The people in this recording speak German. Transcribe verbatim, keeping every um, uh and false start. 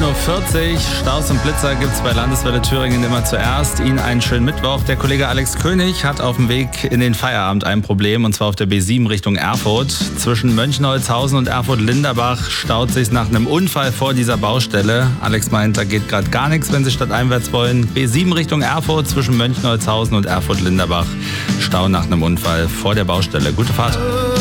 neun Uhr vierzig, Staus und Blitzer gibt's bei Landeswelle Thüringen immer zuerst. Ihnen einen schönen Mittwoch. Der Kollege Alex König hat auf dem Weg in den Feierabend ein Problem, und zwar auf der B sieben Richtung Erfurt. Zwischen Mönchenholzhausen und Erfurt-Linderbach staut sich nach einem Unfall vor dieser Baustelle. Alex meint, da geht gerade gar nichts, wenn Sie stadteinwärts wollen. B sieben Richtung Erfurt zwischen Mönchenholzhausen und Erfurt-Linderbach. Stau nach einem Unfall vor der Baustelle. Gute Fahrt.